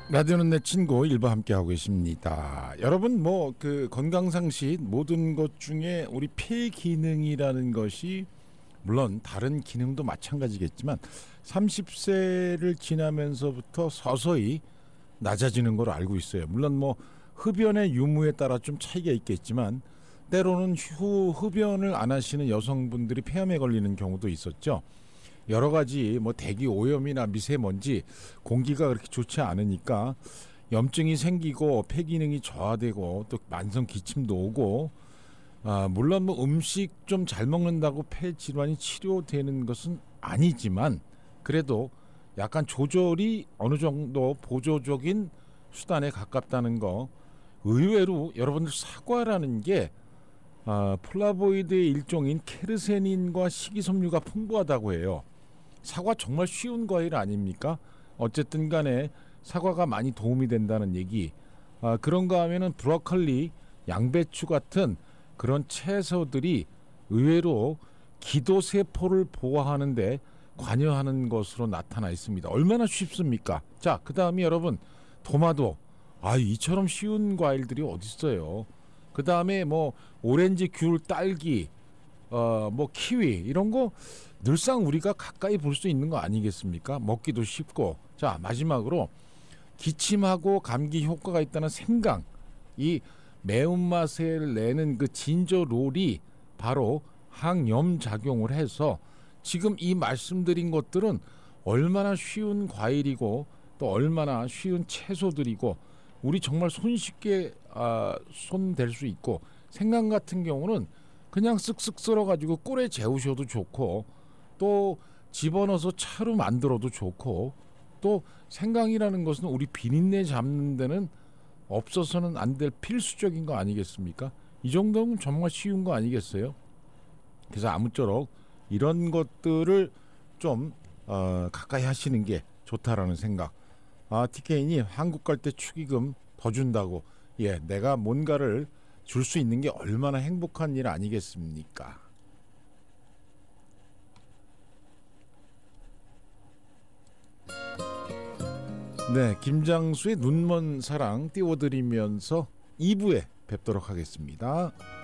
라디오는 내 친구 일부 함께하고 계십니다. 여러분 건강상식 모든 것 중에 우리 폐 기능이라는 것이 물론 다른 기능도 마찬가지겠지만 30세를 지나면서부터 서서히 낮아지는 걸로 알고 있어요. 물론 흡연의 유무에 따라 좀 차이가 있겠지만 때로는 흡연을 안 하시는 여성분들이 폐암에 걸리는 경우도 있었죠. 여러 가지 대기 오염이나 미세먼지, 공기가 그렇게 좋지 않으니까 염증이 생기고 폐 기능이 저하되고 또 만성 기침도 오고, 물론 음식 좀 잘 먹는다고 폐 질환이 치료되는 것은 아니지만 그래도 약간 조절이 어느 정도 보조적인 수단에 가깝다는 거. 의외로 여러분들 사과라는 게 플라보이드의 일종인 케르세닌과 식이섬유가 풍부하다고 해요. 사과 정말 쉬운 과일 아닙니까? 어쨌든 간에 사과가 많이 도움이 된다는 얘기. 그런가 하면은 브로콜리, 양배추 같은 그런 채소들이 의외로 기도세포를 보호하는데 관여하는 것으로 나타나 있습니다. 얼마나 쉽습니까? 자, 그 다음에 여러분 토마토. 이처럼 쉬운 과일들이 어디 있어요? 그 다음에 오렌지, 귤, 딸기, 키위 이런 거 늘상 우리가 가까이 볼 수 있는 거 아니겠습니까? 먹기도 쉽고. 자, 마지막으로 기침하고 감기 효과가 있다는 생강, 이 매운맛을 내는 그 진저롤이 바로 항염 작용을 해서 지금 이 말씀드린 것들은 얼마나 쉬운 과일이고 또 얼마나 쉬운 채소들이고 우리 정말 손쉽게 손댈 수 있고, 생강 같은 경우는 그냥 쓱쓱 썰어가지고 꿀에 재우셔도 좋고 또 집어넣어서 차로 만들어도 좋고, 또 생강이라는 것은 우리 비린내 잡는 데는 없어서는 안 될 필수적인 거 아니겠습니까? 이 정도면 정말 쉬운 거 아니겠어요? 그래서 아무쪼록 이런 것들을 좀 가까이 하시는 게 좋다라는 생각. TK님 한국 갈 때 축의금 더 준다고. 내가 뭔가를 줄 수 있는 게 얼마나 행복한 일 아니겠습니까? 네, 김장수의 눈먼 사랑 띄워드리면서 2부에 뵙도록 하겠습니다.